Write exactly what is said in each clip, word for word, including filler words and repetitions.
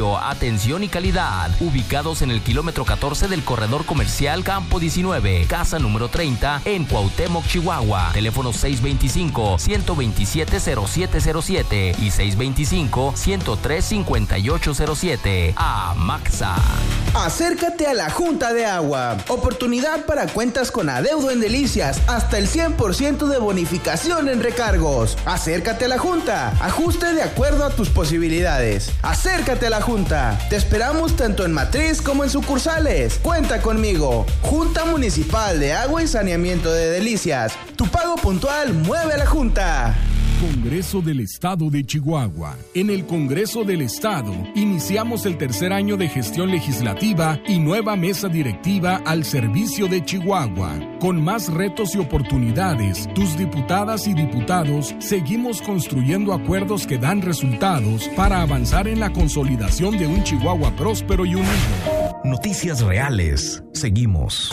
servicio, atención y calidad. Ubicados en el kilómetro catorce del corredor comercial Campo diecinueve, casa número treinta, en Cuauhtémoc, Chihuahua. Teléfono seis veinticinco, ciento veintisiete, cero siete cero siete y seis veinticinco, ciento tres, cincuenta y ocho cero siete. Amaxa. Acércate a la Junta de Agua. Oportunidad para cuentas con adeudo en Delicias. Hasta el cien por ciento de bonificación en recargos. Acércate a la Junta. Ajuste de acuerdo a tus posibilidades. Acércate a la Junta. Te esperamos tanto en matriz como en sucursales. Cuenta conmigo. Junta Municipal de Agua y Saneamiento de Delicias. Tu pago puntual mueve a la Junta. Congreso del Estado de Chihuahua. En el Congreso del Estado iniciamos el tercer año de gestión legislativa y nueva mesa directiva al servicio de Chihuahua. Con más retos y oportunidades, tus diputadas y diputados seguimos construyendo acuerdos que dan resultados para avanzar en la consolidación de un Chihuahua próspero y unido. Noticias reales. Seguimos.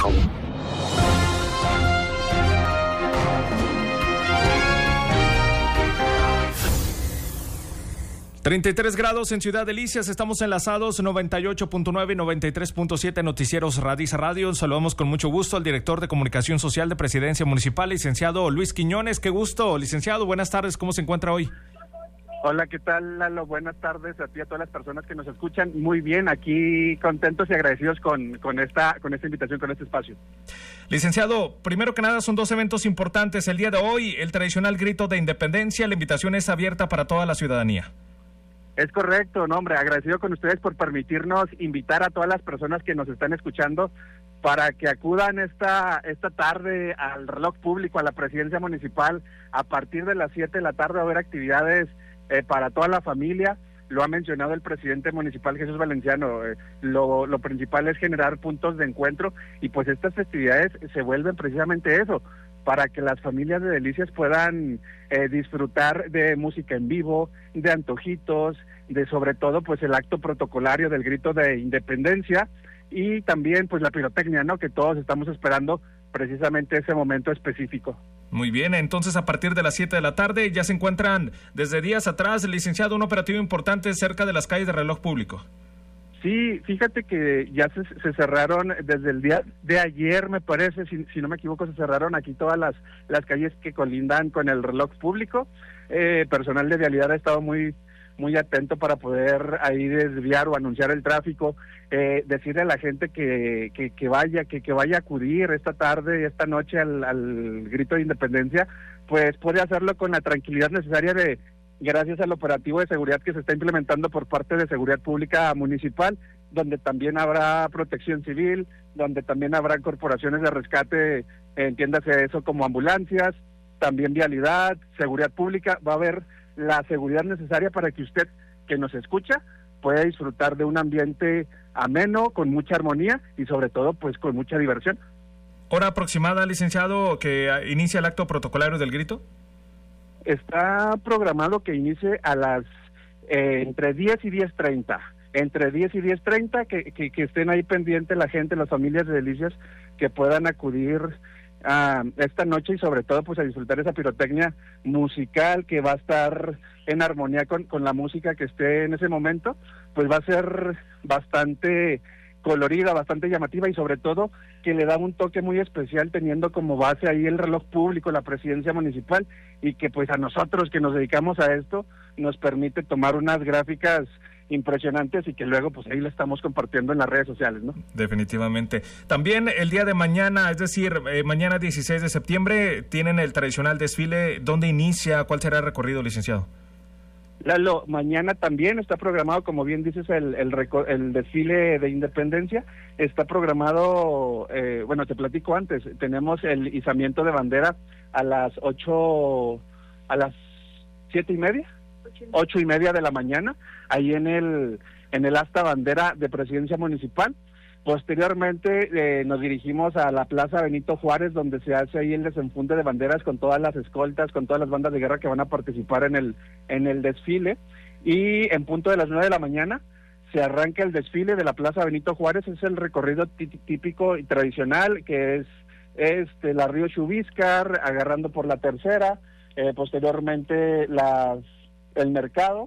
treinta y tres grados en Ciudad Delicias, estamos enlazados noventa y ocho punto nueve y noventa y tres punto siete Noticieros Radiza Radio. Saludamos con mucho gusto al director de Comunicación Social de Presidencia Municipal, licenciado Luis Quiñones. Qué gusto, licenciado, buenas tardes, ¿cómo se encuentra hoy? Hola, ¿qué tal, Lalo? Buenas tardes a ti y a todas las personas que nos escuchan. Muy bien, aquí contentos y agradecidos con, con, esta, con esta invitación, con este espacio. Licenciado, primero que nada son dos eventos importantes. El día de hoy, el tradicional grito de independencia, la invitación es abierta para toda la ciudadanía. Es correcto, no, hombre, agradecido con ustedes por permitirnos invitar a todas las personas que nos están escuchando para que acudan esta esta tarde al reloj público, a la presidencia municipal. A partir de las siete de la tarde va a haber actividades eh, para toda la familia. Lo ha mencionado el presidente municipal Jesús Valenciano, eh, lo, lo principal es generar puntos de encuentro y pues estas festividades se vuelven precisamente eso, para que las familias de Delicias puedan eh, disfrutar de música en vivo, de antojitos, de sobre todo pues el acto protocolario del grito de independencia y también pues la pirotecnia, ¿no? Que todos estamos esperando precisamente ese momento específico. Muy bien, entonces a partir de las siete de la tarde ya se encuentran desde días atrás, licenciado, un operativo importante cerca de las calles de reloj público. Sí, fíjate que ya se, se cerraron desde el día de ayer, me parece, si, si no me equivoco, se cerraron aquí todas las, las calles que colindan con el reloj público. Eh, personal de vialidad ha estado muy muy atento para poder ahí desviar o anunciar el tráfico, eh, decirle a la gente que, que, que vaya, que, que vaya a acudir esta tarde y esta noche al, al grito de independencia, pues puede hacerlo con la tranquilidad necesaria de gracias al operativo de seguridad que se está implementando por parte de Seguridad Pública Municipal, donde también habrá protección civil, donde también habrá corporaciones de rescate, entiéndase eso como ambulancias, también vialidad, seguridad pública. Va a haber la seguridad necesaria para que usted, que nos escucha, pueda disfrutar de un ambiente ameno, con mucha armonía y sobre todo pues con mucha diversión. ¿Hora aproximada, licenciado, que inicia el acto protocolario del grito? Está programado que inicie a las eh, entre diez y diez treinta. Entre diez y diez treinta, que, que, que estén ahí pendientes la gente, las familias de Delicias, que puedan acudir a esta noche y sobre todo pues a disfrutar esa pirotecnia musical que va a estar en armonía con, con la música que esté en ese momento. Pues va a ser bastante colorida, bastante llamativa y sobre todo que le da un toque muy especial teniendo como base ahí el reloj público, la presidencia municipal, y que pues a nosotros que nos dedicamos a esto nos permite tomar unas gráficas impresionantes y que luego pues ahí la estamos compartiendo en las redes sociales, ¿no? Definitivamente. También el día de mañana, es decir, eh, mañana dieciséis de septiembre, tienen el tradicional desfile. ¿Dónde inicia? ¿Cuál será el recorrido, licenciado? Lalo, mañana también está programado, como bien dices, el el, reco- el desfile de independencia. Está programado, eh, bueno, te platico antes, tenemos el izamiento de bandera a las ocho, a las siete y media, ocho y media de la mañana, ahí en el en el asta bandera de Presidencia Municipal. Posteriormente eh, nos dirigimos a la Plaza Benito Juárez, donde se hace ahí el desenfunde de banderas con todas las escoltas, con todas las bandas de guerra que van a participar en el en el desfile. Y en punto de las nueve de la mañana se arranca el desfile de la Plaza Benito Juárez. Es el recorrido tí- típico y tradicional, que es este la Río Chubíscar, agarrando por la Tercera, eh, posteriormente las el mercado,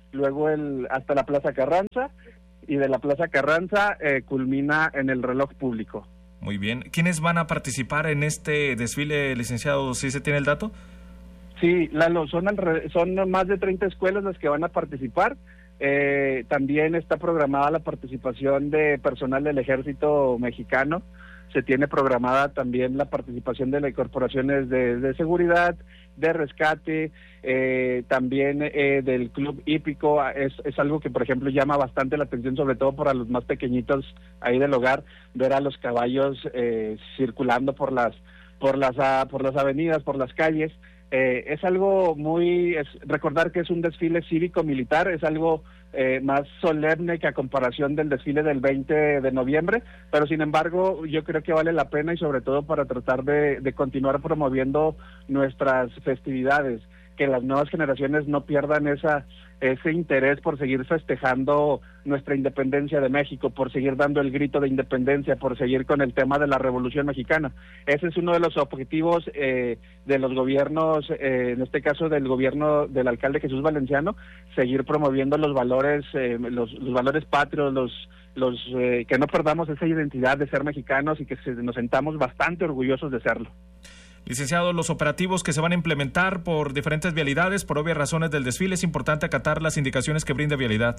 luego el hasta la Plaza Carranza, y de la Plaza Carranza eh, culmina en el reloj público. Muy bien. ¿Quiénes van a participar en este desfile, licenciado, si se tiene el dato? Sí, Lalo, son, alre- son más de treinta escuelas las que van a participar. Eh, también está programada la participación de personal del Ejército Mexicano. Se tiene programada también la participación de las corporaciones de, de seguridad, de rescate, eh, también eh, del Club Hípico. Es, es algo que, por ejemplo, llama bastante la atención, sobre todo para los más pequeñitos ahí del hogar, ver a los caballos eh, circulando por las, por las, a, por las avenidas, por las calles. Eh, es algo muy, es, recordar que es un desfile cívico-militar, es algo eh, más solemne que a comparación del desfile del veinte de noviembre, pero sin embargo yo creo que vale la pena, y sobre todo para tratar de, de continuar promoviendo nuestras festividades, que las nuevas generaciones no pierdan esa ese interés por seguir festejando nuestra independencia de México, por seguir dando el grito de independencia, por seguir con el tema de la Revolución Mexicana. Ese es uno de los objetivos eh, de los gobiernos, eh, en este caso del gobierno del alcalde Jesús Valenciano, seguir promoviendo los valores, eh, los, los valores patrios, los los eh, que no perdamos esa identidad de ser mexicanos y que se, nos sentamos bastante orgullosos de serlo. Licenciado, los operativos que se van a implementar por diferentes vialidades, por obvias razones del desfile, es importante acatar las indicaciones que brinda vialidad.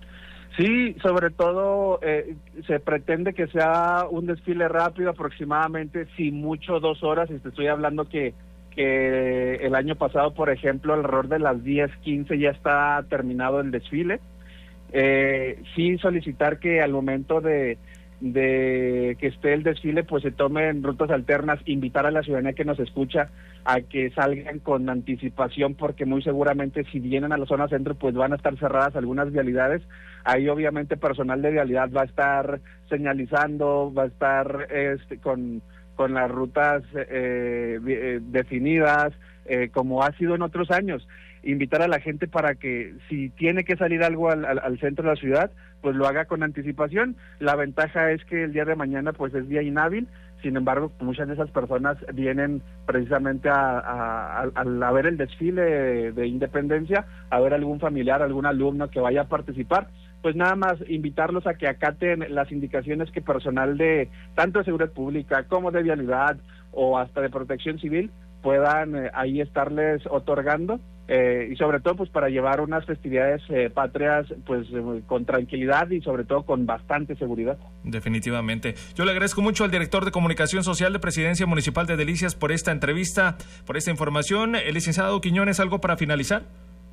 Sí, sobre todo eh, se pretende que sea un desfile rápido, aproximadamente, si mucho, dos horas, y te estoy hablando que, que el año pasado, por ejemplo, alrededor de las diez, quince ya está terminado el desfile. Eh, sí solicitar que al momento de... de que esté el desfile, pues se tomen rutas alternas, invitar a la ciudadanía que nos escucha a que salgan con anticipación, porque muy seguramente si vienen a la zona centro, pues van a estar cerradas algunas vialidades. Ahí obviamente personal de vialidad va a estar señalizando, va a estar este, con, con las rutas eh, eh, definidas, eh, como ha sido en otros años. Invitar a la gente para que si tiene que salir algo al, al, al centro de la ciudad, pues lo haga con anticipación. La ventaja es que el día de mañana pues es día inhábil, sin embargo muchas de esas personas vienen precisamente a, a, a, a ver el desfile de, de independencia, a ver algún familiar, algún alumno que vaya a participar. Pues nada más invitarlos a que acaten las indicaciones que personal de tanto de seguridad pública como de vialidad o hasta de protección civil puedan eh, ahí estarles otorgando, eh, y sobre todo pues para llevar unas festividades eh, patrias pues eh, con tranquilidad y sobre todo con bastante seguridad. Definitivamente. Yo le agradezco mucho al director de Comunicación Social de Presidencia Municipal de Delicias por esta entrevista, por esta información. El licenciado Quiñones, ¿algo para finalizar?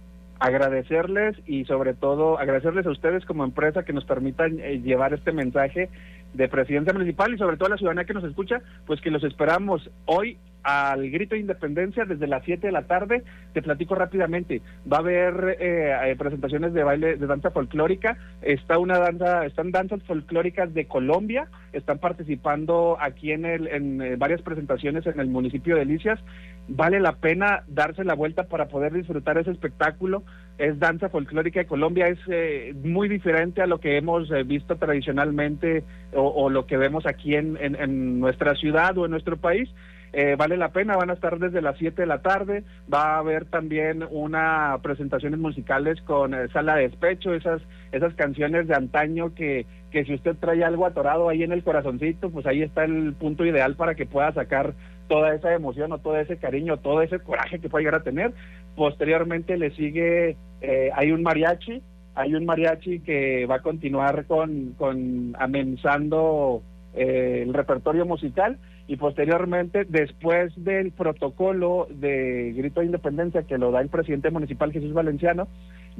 Agradecerles y sobre todo agradecerles a ustedes como empresa que nos permitan eh, llevar este mensaje de Presidencia Municipal, y sobre todo a la ciudadanía que nos escucha, pues que los esperamos hoy al grito de independencia desde las siete de la tarde. Te platico rápidamente, va a haber eh, presentaciones de baile, de danza folclórica, está una danza, están danzas folclóricas de Colombia, están participando aquí en el, en eh, varias presentaciones en el municipio de Delicias. Vale la pena darse la vuelta para poder disfrutar ese espectáculo. Es danza folclórica de Colombia, es eh, muy diferente a lo que hemos eh, visto tradicionalmente o, o lo que vemos aquí en, en, en nuestra ciudad o en nuestro país. Eh, vale la pena, van a estar desde las siete de la tarde, va a haber también una presentaciones musicales con eh, Sala de Despecho, esas esas canciones de antaño que, que si usted trae algo atorado ahí en el corazoncito, pues ahí está el punto ideal para que pueda sacar toda esa emoción o todo ese cariño, todo ese coraje que pueda llegar a tener. Posteriormente le sigue, eh, hay un mariachi, hay un mariachi que va a continuar con, con amenizando eh, el repertorio musical, y posteriormente, después del protocolo de grito de independencia que lo da el presidente municipal Jesús Valenciano,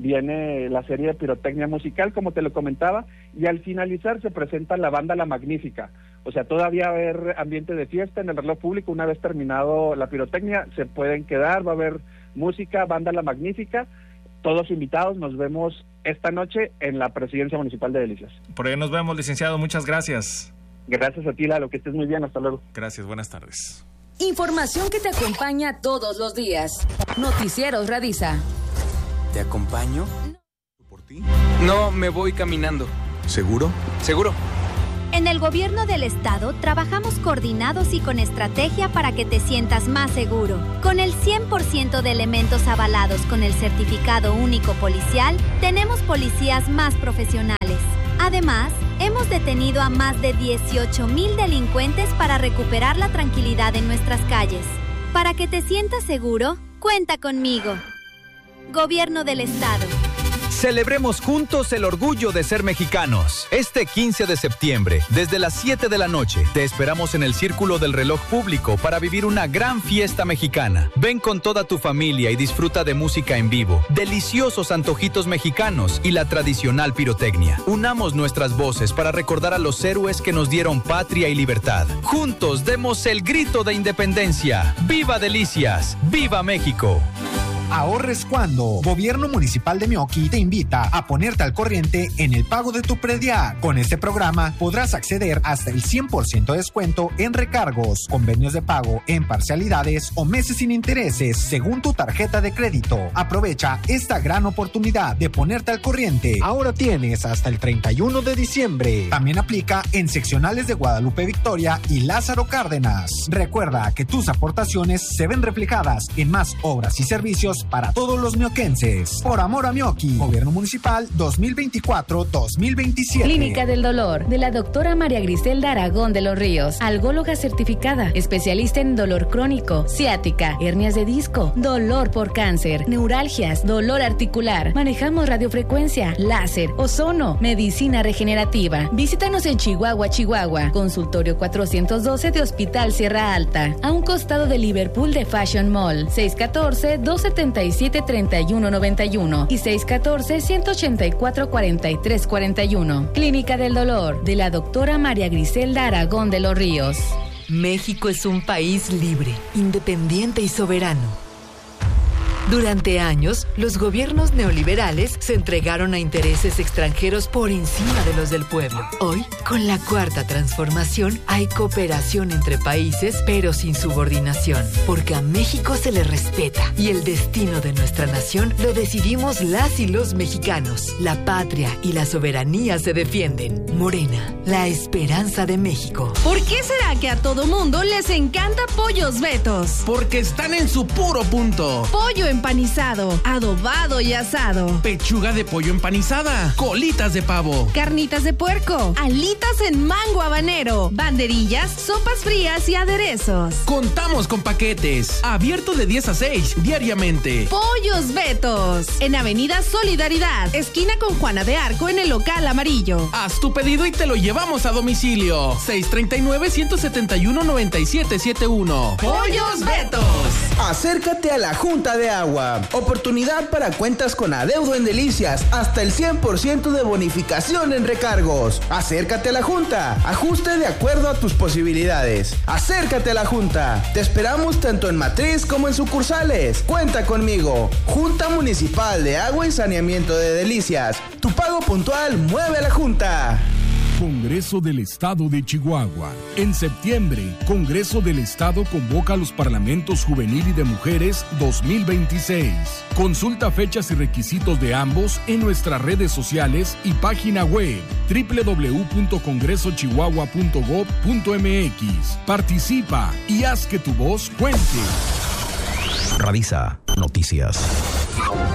viene la serie de pirotecnia musical, como te lo comentaba, y al finalizar se presenta la banda La Magnífica. O sea, todavía va a haber ambiente de fiesta en el reloj público. Una vez terminado la pirotecnia, se pueden quedar, va a haber música, banda La Magnífica. Todos invitados, nos vemos esta noche en la Presidencia Municipal de Delicias. Por ahí nos vemos, licenciado, muchas gracias. Gracias a ti, Lalo, que estés muy bien, hasta luego. Gracias, buenas tardes. Información que te acompaña todos los días. Noticieros Radisa. ¿Te acompaño? ¿Por ti? No, me voy caminando. ¿Seguro? ¿Seguro? En el gobierno del estado trabajamos coordinados y con estrategia para que te sientas más seguro. Con el cien por ciento de elementos avalados con el certificado único policial, tenemos policías más profesionales. Además, hemos detenido a más de dieciocho mil delincuentes para recuperar la tranquilidad en nuestras calles. Para que te sientas seguro, cuenta conmigo. Gobierno del Estado. Celebremos juntos el orgullo de ser mexicanos. Este quince de septiembre, desde las siete de la noche, te esperamos en el Círculo del Reloj Público para vivir una gran fiesta mexicana. Ven con toda tu familia y disfruta de música en vivo, deliciosos antojitos mexicanos y la tradicional pirotecnia. Unamos nuestras voces para recordar a los héroes que nos dieron patria y libertad. Juntos demos el grito de independencia. ¡Viva Delicias! ¡Viva México! Ahorres cuando. Gobierno Municipal de Meoqui te invita a ponerte al corriente en el pago de tu predial. Con este programa podrás acceder hasta el cien por ciento de descuento en recargos, convenios de pago en parcialidades o meses sin intereses según tu tarjeta de crédito. Aprovecha esta gran oportunidad de ponerte al corriente. Ahora tienes hasta el treinta y uno de diciembre. También aplica en seccionales de Guadalupe Victoria y Lázaro Cárdenas. Recuerda que tus aportaciones se ven reflejadas en más obras y servicios para todos los mioquenses. Por amor a Meoqui. Gobierno Municipal dos mil veinticuatro dos mil veintisiete. Clínica del Dolor, de la doctora María Griselda Aragón de los Ríos. Algóloga certificada, especialista en dolor crónico, ciática, hernias de disco, dolor por cáncer, neuralgias, dolor articular. Manejamos radiofrecuencia, láser, ozono, medicina regenerativa. Visítanos en Chihuahua, Chihuahua. Consultorio cuatrocientos doce de Hospital Sierra Alta, a un costado de Liverpool de Fashion Mall. seis uno cuatro, dos siete siete, tres uno nueve uno y seis uno cuatro, uno ocho cuatro, cuatro tres cuatro uno. Clínica del Dolor, de la doctora María Griselda Aragón de los Ríos. México es un país libre, independiente y soberano. Durante años, los gobiernos neoliberales se entregaron a intereses extranjeros por encima de los del pueblo. Hoy, con la Cuarta Transformación, hay cooperación entre países, pero sin subordinación, porque a México se le respeta y el destino de nuestra nación lo decidimos las y los mexicanos. La patria y la soberanía se defienden. Morena, la esperanza de México. ¿Por qué será que a todo mundo les encanta Pollos Betos? Porque están en su puro punto. Pollo empanizado, adobado y asado. Pechuga de pollo empanizada, colitas de pavo, carnitas de puerco, alitas en mango habanero, banderillas, sopas frías y aderezos. Contamos con paquetes, abierto de diez a seis diariamente. Pollos Betos, en Avenida Solidaridad, esquina con Juana de Arco, en el local amarillo. Haz tu pedido y te lo llevamos a domicilio. seis tres nueve, uno siete uno, nueve siete siete uno. Pollos Betos. Acércate a la Junta de Agua. Oportunidad para cuentas con adeudo en Delicias, hasta el cien por ciento de bonificación en recargos. Acércate a la Junta. Ajuste de acuerdo a tus posibilidades. Acércate a la Junta. Te esperamos tanto en matriz como en sucursales. Cuenta conmigo. Junta Municipal de Agua y Saneamiento de Delicias. Tu pago puntual mueve a la Junta. Congreso del Estado de Chihuahua. En septiembre, Congreso del Estado convoca a los Parlamentos Juvenil y de Mujeres dos mil veintiséis. Consulta fechas y requisitos de ambos en nuestras redes sociales y página web doble u doble u doble u punto congreso chihuahua punto gob punto m x. Participa y haz que tu voz cuente. Radisa Noticias.